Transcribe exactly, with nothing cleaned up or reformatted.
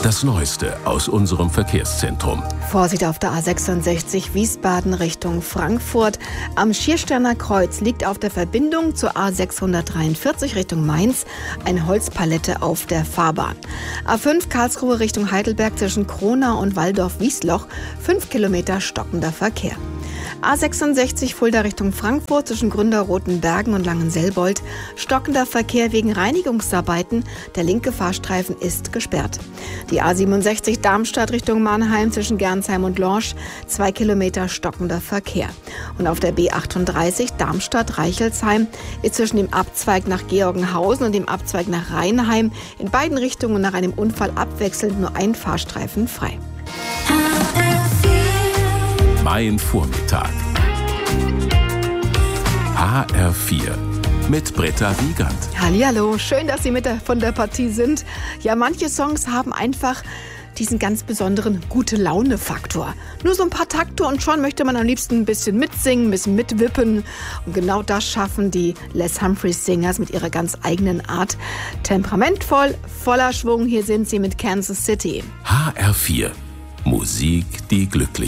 Das Neueste aus unserem Verkehrszentrum. Vorsicht auf der A sechsundsechzig Wiesbaden Richtung Frankfurt. Am Schiersterner Kreuz liegt auf der Verbindung zur A sechshundertdreiundvierzig Richtung Mainz eine Holzpalette auf der Fahrbahn. A fünf Karlsruhe Richtung Heidelberg zwischen Kronau und Walldorf-Wiesloch, fünf Kilometer stockender Verkehr. A sechsundsechzig Fulda Richtung Frankfurt zwischen Gründerrotenbergen und Langenselbold. Stockender Verkehr wegen Reinigungsarbeiten. Der linke Fahrstreifen ist gesperrt. Die A siebenundsechzig Darmstadt Richtung Mannheim zwischen Gernsheim und Lorsch. Zwei Kilometer stockender Verkehr. Und auf der B achtunddreißig Darmstadt-Reichelsheim ist zwischen dem Abzweig nach Georgenhausen und dem Abzweig nach Rheinheim in beiden Richtungen nach einem Unfall abwechselnd nur ein Fahrstreifen frei. Mein Vormittag. H R vier mit Britta Wiegand. Hallihallo, schön, dass Sie mit der, von der Partie sind. Ja, manche Songs haben einfach diesen ganz besonderen Gute-Laune-Faktor. Nur so ein paar Takte und schon möchte man am liebsten ein bisschen mitsingen, ein bisschen mitwippen. Und genau das schaffen die Les Humphreys Singers mit ihrer ganz eigenen Art. Temperamentvoll, voller Schwung. Hier sind sie mit Kansas City. H R vier. Musik, die glücklich